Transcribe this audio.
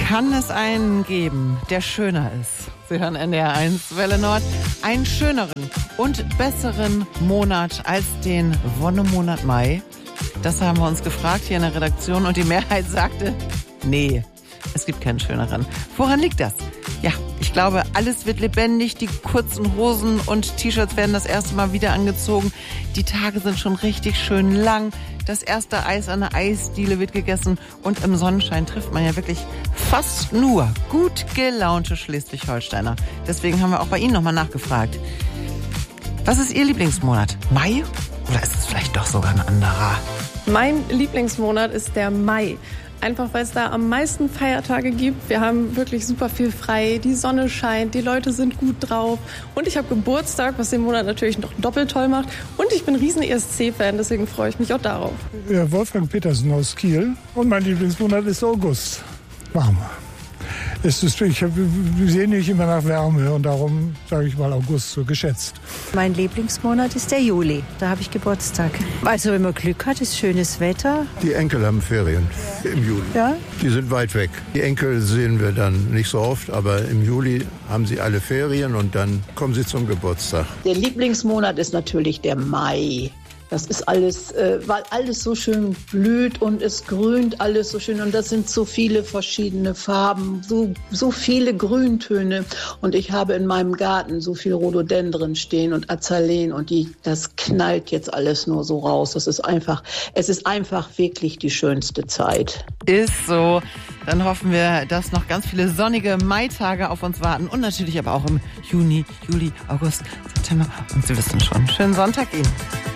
Kann es einen geben, der schöner ist? Sie hören NDR1 Welle Nord. Einen schöneren und besseren Monat als den Wonnemonat Mai? Das haben wir uns gefragt hier in der Redaktion und die Mehrheit sagte, nee, es gibt keinen schöneren. Woran liegt das? Ja, ich glaube, alles wird lebendig. Die kurzen Hosen und T-Shirts werden das erste Mal wieder angezogen. Die Tage sind schon richtig schön lang. Das erste Eis an der Eisdiele wird gegessen. Und im Sonnenschein trifft man ja wirklich fast nur gut gelaunte Schleswig-Holsteiner. Deswegen haben wir auch bei Ihnen nochmal nachgefragt. Was ist Ihr Lieblingsmonat? Mai? Oder ist es vielleicht doch sogar ein anderer? Mein Lieblingsmonat ist der Mai. Einfach weil es da am meisten Feiertage gibt. Wir haben wirklich super viel frei. Die Sonne scheint, die Leute sind gut drauf. Und ich habe Geburtstag, was den Monat natürlich noch doppelt toll macht. Und ich bin riesen ESC-Fan, deswegen freue ich mich auch darauf. Ja, Wolfgang Petersen aus Kiel. Und mein Lieblingsmonat ist August. Warm. Wir sehen nicht immer nach Wärme und darum sage ich mal August so geschätzt. Mein Lieblingsmonat ist der Juli, da habe ich Geburtstag. Also wenn man Glück hat, ist schönes Wetter. Die Enkel haben Ferien im Juli. Ja? Die sind weit weg. Die Enkel sehen wir dann nicht so oft, aber im Juli haben sie alle Ferien und dann kommen sie zum Geburtstag. Der Lieblingsmonat ist natürlich der Mai. Das ist alles, weil alles so schön blüht und es grünt alles so schön. Und das sind so viele verschiedene Farben, so viele Grüntöne. Und ich habe in meinem Garten so viel Rhododendren stehen und Azaleen und das knallt jetzt alles nur so raus. Es ist einfach wirklich die schönste Zeit. Ist so. Dann hoffen wir, dass noch ganz viele sonnige Maitage auf uns warten. Und natürlich aber auch im Juni, Juli, August, September. Und Sie wissen schon, schönen Sonntag Ihnen.